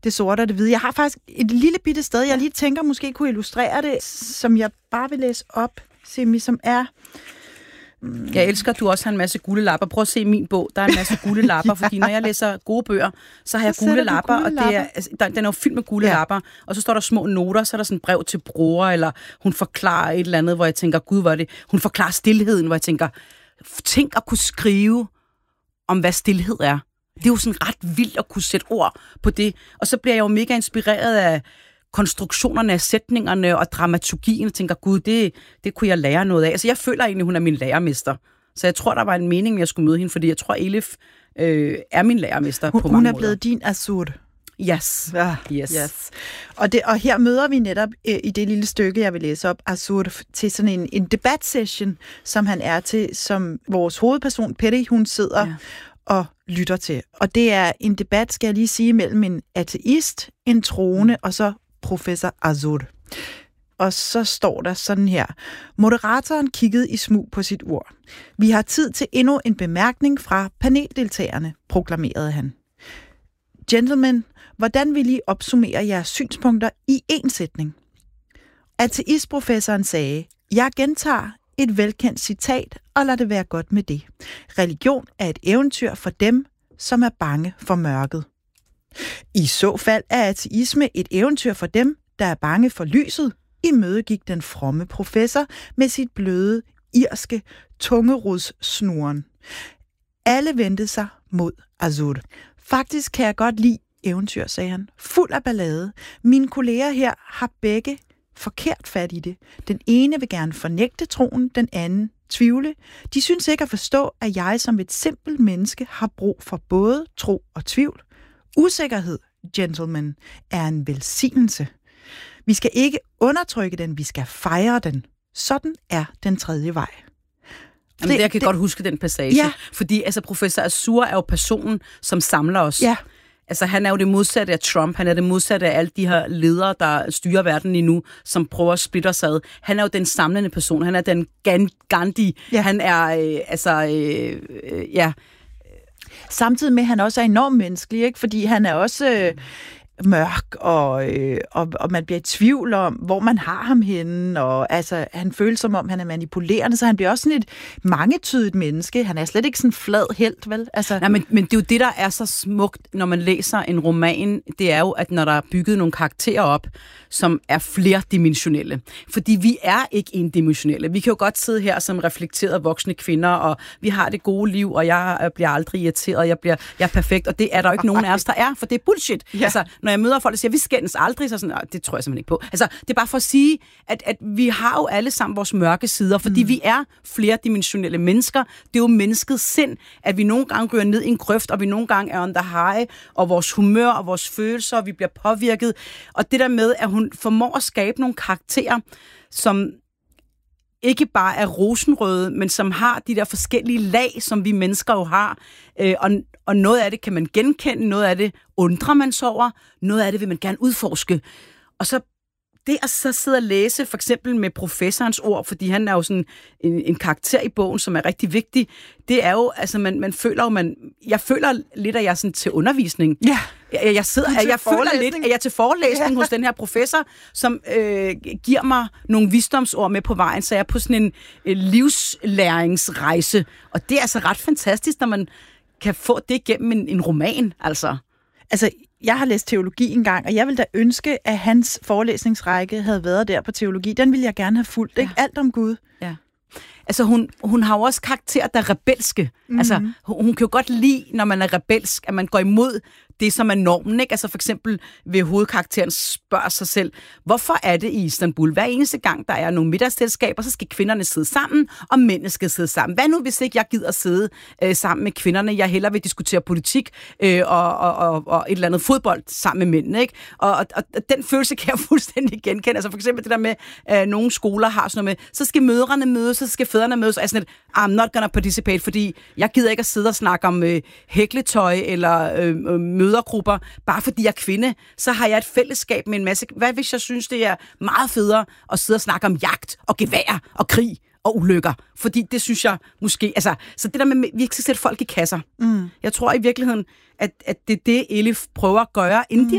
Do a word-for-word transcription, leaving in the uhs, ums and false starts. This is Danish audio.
det sorte og det hvide. Jeg har faktisk et lille bitte sted, jeg lige tænker måske kunne illustrere det, som jeg bare vil læse op, Simi, som er... Jeg elsker, at du også har en masse gule lapper. Prøv at se min bog. Der er en masse gule lapper, ja. Fordi når jeg læser gode bøger, så har jeg så gule lapper, gule og det er, altså, der, den er jo fyldt med gule ja. lapper. Og så står der små noter, så er der sådan et brev til bror, eller hun forklarer et eller andet, hvor jeg tænker, gud, hvor er det? Hun forklarer stilheden, hvor jeg tænker, tænk at kunne skrive om, hvad stilhed er. Det er jo sådan ret vildt at kunne sætte ord på det. Og så bliver jeg jo mega inspireret af konstruktionerne af sætningerne og dramaturgien, og tænker, gud, det, det kunne jeg lære noget af. Altså, jeg føler egentlig, hun er min lærermester. Så jeg tror, der var en mening, jeg skulle møde hende, fordi jeg tror, Elif øh, er min lærermester hun, på mange Hun er måder. blevet din Azur. Yes. Ja, yes. yes. Og, det, og her møder vi netop øh, i det lille stykke, jeg vil læse op, Azur til sådan en, en debatsession, som han er til, som vores hovedperson, Peri, hun sidder ja. og lytter til. Og det er en debat, skal jeg lige sige, mellem en ateist, en troende, og så professor Azur. Og så står der sådan her. Moderatoren kiggede i smug på sit ur. Vi har tid til endnu en bemærkning fra paneldeltagerne, proklamerede han. Gentlemen, hvordan vil I opsummere jeres synspunkter i én sætning? Ateistprofessoren sagde, jeg gentager et velkendt citat, og lad det være godt med det. Religion er et eventyr for dem, som er bange for mørket. I så fald er ateisme et eventyr for dem, der er bange for lyset, imødegik den fromme professor med sit bløde, irske tungerudssnoren. Alle vendte sig mod Azur. Faktisk kan jeg godt lide eventyr, sagde han. Fuld af ballade. Mine kolleger her har begge forkert fat i det. Den ene vil gerne fornægte troen, den anden tvivle. De synes ikke at forstå, at jeg som et simpelt menneske har brug for både tro og tvivl. Usikkerhed, gentlemen, er en velsignelse. Vi skal ikke undertrykke den, vi skal fejre den. Sådan er den tredje vej. Jamen, det, jeg kan det, godt huske den passage. Ja. Fordi altså, professor Azur er jo personen, som samler os. Ja. Altså, han er jo det modsatte af Trump. Han er det modsatte af alle de her ledere, der styrer verden lige nu, som prøver at splitte os ad. Han er jo den samlende person. Han er den Gandhi. Ja. Han er, øh, altså, øh, øh, ja... Samtidig med, at han også er enormt menneskelig, ikke? Fordi han er også øh, mørk, og, øh, og, og man bliver i tvivl om, hvor man har ham henne, og altså, han føles som om, han er manipulerende, så han bliver også sådan et mangetydigt menneske. Han er slet ikke sådan flad helt, vel? Altså... Nej, men, men det er jo det, der er så smukt, når man læser en roman, det er jo, at når der er bygget nogle karakterer op, som er flerdimensionelle. Fordi vi er ikke endimensionelle. Vi kan jo godt sidde her som reflekterede voksne kvinder, og vi har det gode liv, og jeg bliver aldrig irriteret, jeg, bliver, jeg er perfekt, og det er der jo ikke nogen af os, der er, for det er bullshit. Ja. Altså, når jeg møder folk, der siger, vi skændes aldrig, så sådan, det tror jeg simpelthen ikke på. Altså, det er bare for at sige, at, at vi har jo alle sammen vores mørke sider, fordi mm. vi er flerdimensionelle mennesker. Det er jo menneskets sind, at vi nogle gange ryger ned i en grøft, og vi nogle gange er on the high, og vores humør og vores følelser, og vi bliver påvirket. Og det der med, at hun formår at skabe nogle karakterer, som ikke bare er rosenrøde, men som har de der forskellige lag, som vi mennesker jo har. Øh, og, og noget af det kan man genkende, noget af det undrer man sig over, noget af det vil man gerne udforske. Og så det at så sidde og læse, for eksempel med professorens ord, fordi han er jo sådan en, en karakter i bogen, som er rigtig vigtig, det er jo, altså man, man føler jo, man, jeg føler lidt, at jeg er sådan til undervisning. Ja. Jeg, jeg, sidder, jeg, jeg føler lidt, at jeg er til forelæsning ja. hos den her professor, som øh, giver mig nogle visdomsord med på vejen, så jeg er på sådan en øh, livslæringsrejse. Og det er altså ret fantastisk, når man kan få det gennem en, en roman, altså. Altså, jeg har læst teologi engang, og jeg ville da ønske, at hans forelæsningsrække havde været der på teologi. Den ville jeg gerne have fulgt, ja. Ikke? Alt om Gud. Ja. Altså, hun, hun har jo også karakterer, der er rebelske. Mm-hmm. Altså, hun, hun kan jo godt lide, når man er rebelsk, at man går imod det, som er normen, ikke? Altså, for eksempel ved hovedkarakteren spørger sig selv, hvorfor er det i Istanbul? Hver eneste gang, der er nogle middagsselskaber, så skal kvinderne sidde sammen, og mændene skal sidde sammen. Hvad nu, hvis ikke jeg gider sidde øh, sammen med kvinderne? Jeg hellere vil diskutere politik øh, og, og, og, og et eller andet fodbold sammen med mændene, ikke? Og, og, og den følelse kan jeg fuldstændig genkende. Altså, for eksempel det der med, at øh, nogle skoler har sådan noget med, så skal mødrene mødes, så skal fædrene mødes, og jeg er sådan et, I'm not gonna participate, fordi jeg gider ikke at sidde og snakke om øh, hækletøj eller øh, mødergrupper, bare fordi jeg er kvinde, så har jeg et fællesskab med en masse. Hvad hvis jeg synes, det er meget federe at sidde og snakke om jagt og gevær og krig og ulykker? Fordi det synes jeg måske, altså, så det der med, vi ikke skal sætte folk i kasser. Mm. Jeg tror i virkeligheden, at, at det er det, Elif prøver at gøre, inden